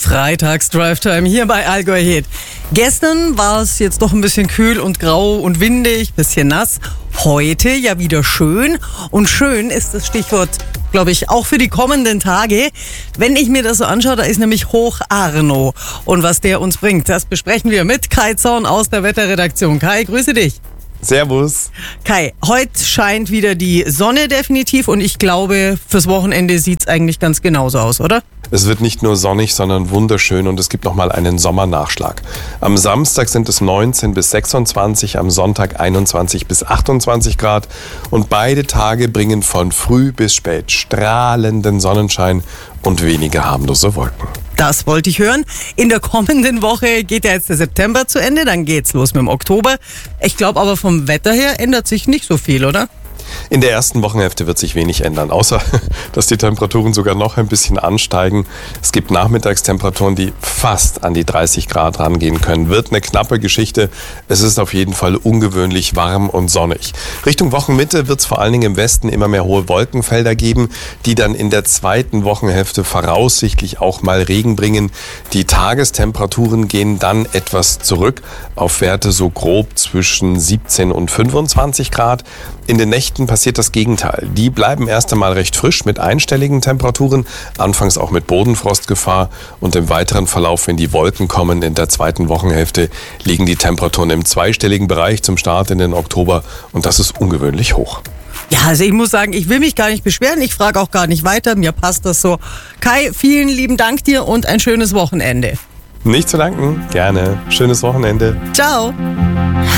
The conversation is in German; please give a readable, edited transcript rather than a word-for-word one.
Freitags-Drive-Time hier bei Allgäu Hit. Gestern war es jetzt doch ein bisschen kühl und grau und windig, bisschen nass. Heute ja wieder schön. Und schön ist das Stichwort, glaube ich, auch für die kommenden Tage. Wenn ich mir das so anschaue, da ist nämlich Hoch Arno. Und was der uns bringt, das besprechen wir mit Kai Zorn aus der Wetterredaktion. Kai, grüße dich. Servus. Kai, heute scheint wieder die Sonne definitiv und ich glaube, fürs Wochenende sieht es eigentlich ganz genauso aus, oder? Es wird nicht nur sonnig, sondern wunderschön und es gibt nochmal einen Sommernachschlag. Am Samstag sind es 19 bis 26, am Sonntag 21 bis 28 Grad und beide Tage bringen von früh bis spät strahlenden Sonnenschein und wenige harmlose Wolken. Das wollte ich hören. In der kommenden Woche geht ja jetzt der September zu Ende, dann geht's los mit dem Oktober. Ich glaube aber vom Wetter her ändert sich nicht so viel, oder? In der ersten Wochenhälfte wird sich wenig ändern, außer dass die Temperaturen sogar noch ein bisschen ansteigen. Es gibt Nachmittagstemperaturen, die fast an die 30 Grad rangehen können. Wird eine knappe Geschichte. Es ist auf jeden Fall ungewöhnlich warm und sonnig. Richtung Wochenmitte wird es vor allen Dingen im Westen immer mehr hohe Wolkenfelder geben, die dann in der zweiten Wochenhälfte voraussichtlich auch mal Regen bringen. Die Tagestemperaturen gehen dann etwas zurück auf Werte so grob zwischen 17 und 25 Grad. In den Nächten passiert das Gegenteil. Die bleiben erst einmal recht frisch mit einstelligen Temperaturen, anfangs auch mit Bodenfrostgefahr und im weiteren Verlauf, wenn die Wolken kommen, in der zweiten Wochenhälfte liegen die Temperaturen im zweistelligen Bereich zum Start in den Oktober und das ist ungewöhnlich hoch. Ja, also ich muss sagen, ich will mich gar nicht beschweren, ich frage auch gar nicht weiter, mir passt das so. Kai, vielen lieben Dank dir und ein schönes Wochenende. Nicht zu danken, gerne. Schönes Wochenende. Ciao.